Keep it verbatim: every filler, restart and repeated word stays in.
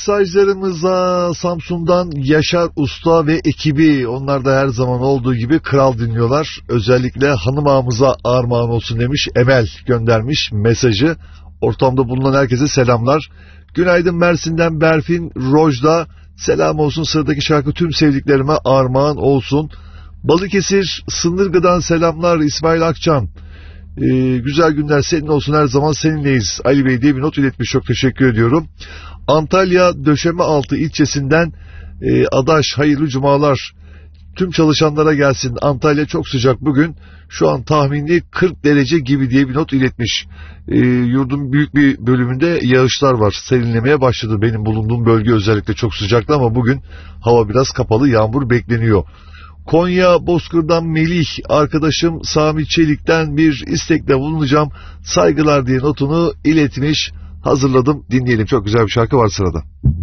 Mesajlarımıza Samsun'dan Yaşar Usta ve ekibi, onlar da her zaman olduğu gibi kral dinliyorlar. Özellikle hanım ağamıza armağan olsun demiş, Emel göndermiş mesajı. Ortamda bulunan herkese selamlar. Günaydın Mersin'den Berfin Rojda, selam olsun, sıradaki şarkı tüm sevdiklerime armağan olsun. Balıkesir Sındırgı'dan selamlar İsmail Akçan. Ee, güzel günler senin olsun, her zaman seninleyiz Ali Bey diye bir not iletmiş, çok teşekkür ediyorum. Antalya Döşemealtı ilçesinden e, Adaş, hayırlı cumalar tüm çalışanlara gelsin. Antalya çok sıcak bugün, şu an tahmini kırk derece gibi diye bir not iletmiş. E, yurdun büyük bir bölümünde yağışlar var, serinlemeye başladı. Benim bulunduğum bölge özellikle çok sıcaktı ama bugün hava biraz kapalı, yağmur bekleniyor. Konya Bozkır'dan Melih arkadaşım Sami Çelik'ten bir istekte bulunacağım, saygılar diye notunu iletmiş. Hazırladım, dinleyelim, çok güzel bir şarkı var sırada.